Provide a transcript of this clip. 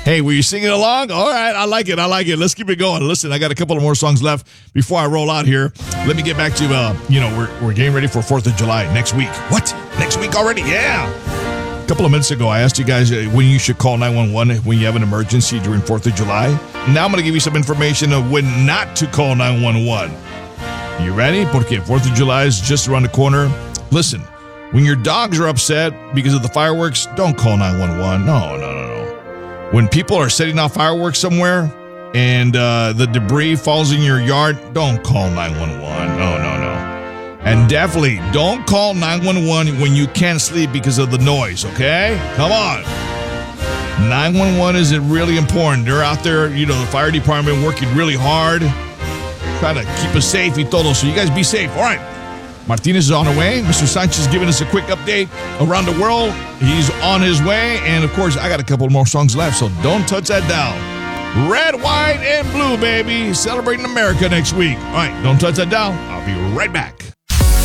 Hey, were you singing along? All right, I like it. Let's keep it going. Listen, I got a couple of more songs left before I roll out here. Let me get back to, we're getting ready for 4th of July next week. What? Next week already? Yeah. A couple of minutes ago, I asked you guys when you should call 911 when you have an emergency during 4th of July. Now I'm going to give you some information of when not to call 911. You ready? Porque 4th of July is just around the corner. Listen, when your dogs are upset because of the fireworks, don't call 911. No. When people are setting off fireworks somewhere and the debris falls in your yard, don't call 911. No. And definitely don't call 911 when you can't sleep because of the noise, okay? Come on. 911 is really important. They're out there, the fire department working really hard, trying to keep us safe y todo. So you guys be safe. All right. Martinez is on her way. Mr. Sanchez giving us a quick update around the world. He's on his way. And, of course, I got a couple more songs left, so don't touch that dial. Red, white, and blue, baby. Celebrating America next week. All right, don't touch that dial. I'll be right back.